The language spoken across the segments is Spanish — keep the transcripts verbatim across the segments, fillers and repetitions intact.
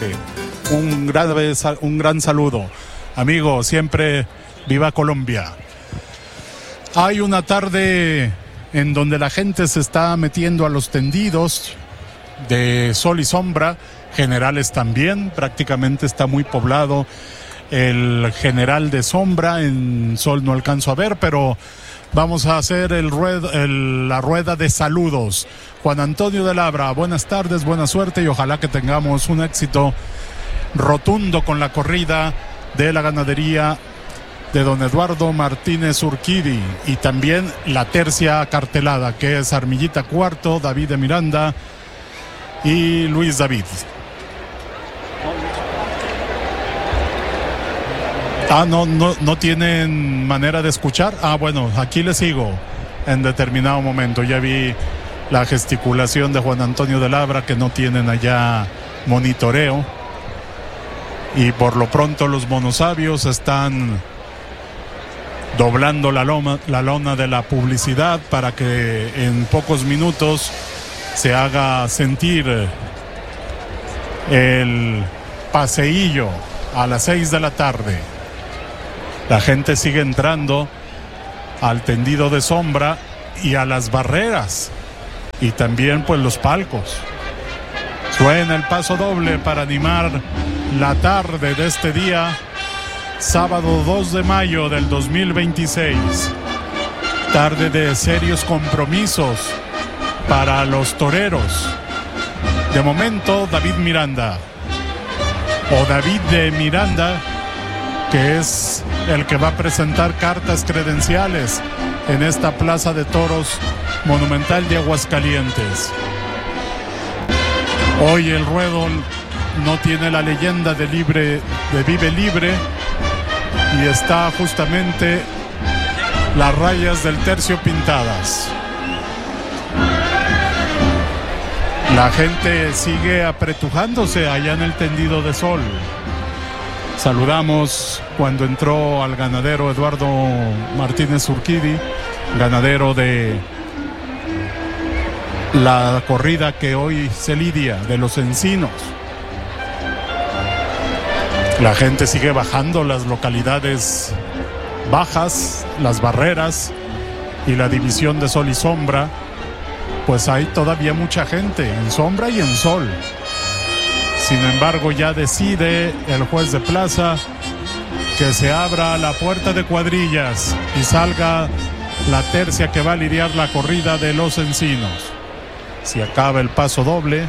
Un gran, un gran saludo. Amigo, siempre viva Colombia. Hay una tarde en donde la gente se está metiendo a los tendidos de sol y sombra, generales también, prácticamente está muy poblado el general de sombra, en sol no alcanzo a ver, pero vamos a hacer el rued, el, la rueda de saludos. Juan Antonio de Labra, buenas tardes, buena suerte y ojalá que tengamos un éxito rotundo con la corrida de la ganadería de don Eduardo Martínez Urquidi y también la tercia cartelada que es Armillita Cuarto, David de Miranda y Luis David. Ah, no, no, no tienen manera de escuchar. Ah, bueno, aquí les sigo en determinado momento. Ya vi la gesticulación de Juan Antonio de Labra que no tienen allá monitoreo. Y por lo pronto los monosabios están doblando la loma, la lona de la publicidad para que en pocos minutos se haga sentir el paseillo a las seis de la tarde. La gente sigue entrando al tendido de sombra y a las barreras y también pues los palcos. Suena el paso doble para animar la tarde de este día, sábado dos de mayo del dos mil veintiséis. Tarde de serios compromisos para los toreros. De momento, David Miranda, o David de Miranda, que es el que va a presentar cartas credenciales en esta Plaza de Toros Monumental de Aguascalientes. Hoy el ruedo no tiene la leyenda de libre, de Vive Libre, y está justamente las rayas del tercio pintadas. La gente sigue apretujándose allá en el tendido de sol. Saludamos cuando entró al ganadero Eduardo Martínez Urquidi, ganadero de la corrida que hoy se lidia de los Encinos. La gente sigue bajando las localidades bajas, las barreras y la división de sol y sombra. Pues hay todavía mucha gente en sombra y en sol. Sin embargo, ya decide el juez de plaza que se abra la puerta de cuadrillas y salga la tercia que va a lidiar la corrida de los Encinos. Si acaba el paso doble.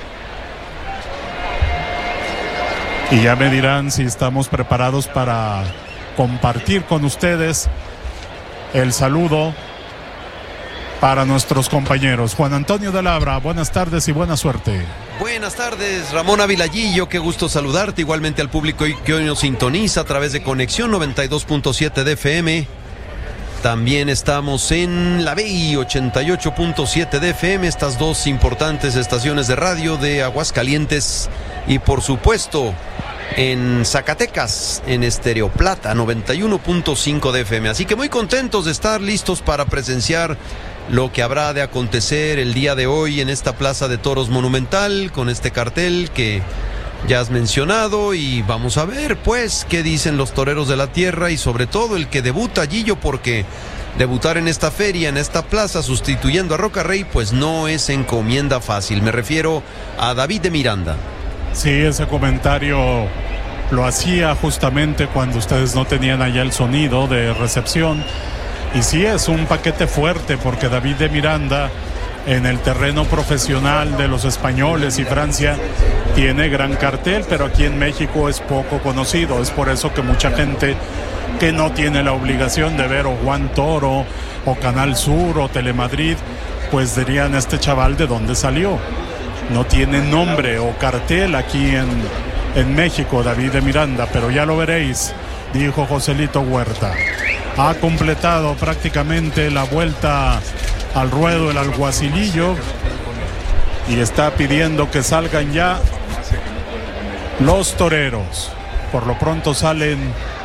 Y ya me dirán si estamos preparados para compartir con ustedes el saludo para nuestros compañeros. Juan Antonio de Labra, buenas tardes y buena suerte. Buenas tardes, Ramón Avilalillo, qué gusto saludarte, igualmente al público que hoy nos sintoniza a través de Conexión noventa y dos punto siete de F M. También estamos en la B I ochenta y ocho punto siete de F M, estas dos importantes estaciones de radio de Aguascalientes y por supuesto en Zacatecas, en Estéreo Plata noventa y uno punto cinco de F M. Así que muy contentos de estar listos para presenciar lo que habrá de acontecer el día de hoy en esta Plaza de Toros Monumental con este cartel que ya has mencionado y vamos a ver pues qué dicen los toreros de la tierra y sobre todo el que debuta, Gillo, porque debutar en esta feria, en esta plaza sustituyendo a Roca Rey pues no es encomienda fácil. Me refiero a David de Miranda. Sí, ese comentario lo hacía justamente cuando ustedes no tenían allá el sonido de recepción. Y sí, es un paquete fuerte porque David de Miranda en el terreno profesional de los españoles y Francia tiene gran cartel, pero aquí en México es poco conocido. Es por eso que mucha gente que no tiene la obligación de ver o Juan Toro o Canal Sur o Telemadrid, pues dirían, este chaval de dónde salió. No tiene nombre o cartel aquí en, en México, David de Miranda, pero ya lo veréis, dijo Joselito Huerta. Ha completado prácticamente la vuelta al ruedo el alguacilillo y está pidiendo que salgan ya los toreros. Por lo pronto salen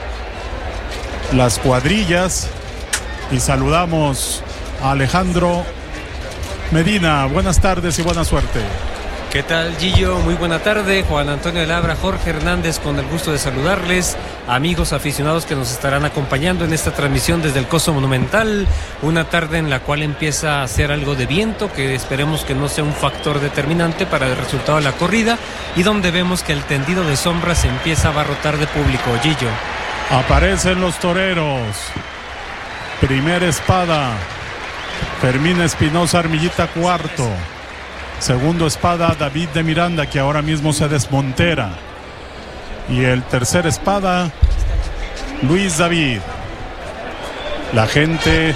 las cuadrillas y saludamos a Alejandro Medina. Buenas tardes y buena suerte. ¿Qué tal, Gillo? Muy buena tarde. Juan Antonio de Labra, Jorge Hernández, con el gusto de saludarles. Amigos aficionados que nos estarán acompañando en esta transmisión desde el Coso Monumental. Una tarde en la cual empieza a hacer algo de viento, que esperemos que no sea un factor determinante para el resultado de la corrida. Y donde vemos que el tendido de sombras empieza a abarrotar de público, Gillo. Aparecen los toreros. Primera espada, Fermín Espinosa Armillita cuarto. Segundo espada, David de Miranda, que ahora mismo se desmontera. Y el tercer espada, Luis David. La gente,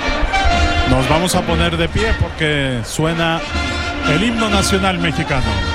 nos vamos a poner de pie porque suena el himno nacional mexicano.